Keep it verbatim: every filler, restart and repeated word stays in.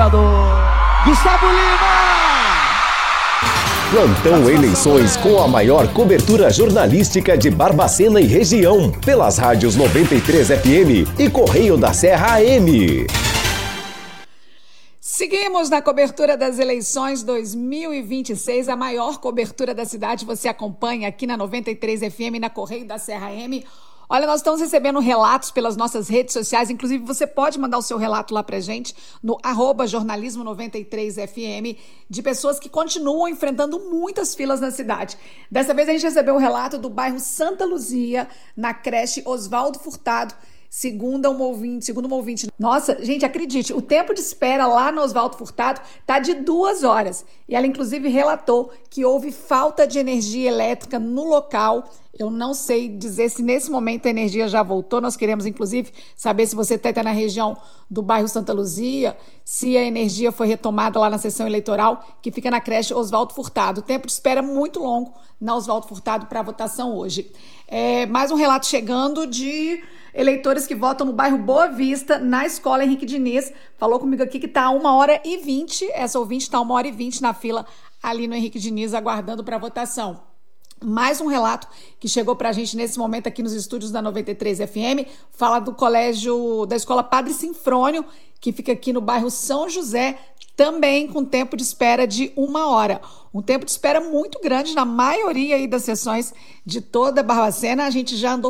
deputado Gustavo Lima. Plantão Eleições com a maior cobertura jornalística de Barbacena e região, pelas rádios noventa e três F M e Correio da Serra A M. Seguimos na cobertura das eleições dois mil e vinte e seis, a maior cobertura da cidade você acompanha aqui na noventa e três F M e na Correio da Serra A M. Olha, nós estamos recebendo relatos pelas nossas redes sociais, inclusive você pode mandar o seu relato lá pra gente no arroba jornalismo noventa e três F M, de pessoas que continuam enfrentando muitas filas na cidade. Dessa vez a gente recebeu o relato do bairro Santa Luzia, na creche Oswaldo Furtado, Segundo um ouvinte, segundo um ouvinte. Nossa, gente, acredite, o tempo de espera lá no Oswaldo Furtado tá de duas horas. E ela, inclusive, relatou que houve falta de energia elétrica no local. Eu não sei dizer se nesse momento a energia já voltou. Nós queremos, inclusive, saber se você está na região do bairro Santa Luzia, se a energia foi retomada lá na sessão eleitoral, que fica na creche Oswaldo Furtado. O tempo de espera muito longo na Oswaldo Furtado para a votação hoje. É, mais um relato chegando de eleitores que votam no bairro Boa Vista, na escola Henrique Diniz. Falou comigo aqui que está a uma hora e vinte, essa ouvinte está a uma hora e vinte na fila ali no Henrique Diniz, aguardando para a votação. Mais um relato que chegou para a gente nesse momento aqui nos estúdios da noventa e três F M, fala do colégio, da escola Padre Sinfrônio, que fica aqui no bairro São José, também com tempo de espera de uma hora. Um tempo de espera muito grande na maioria aí das sessões de toda a Barbacena. A gente já andou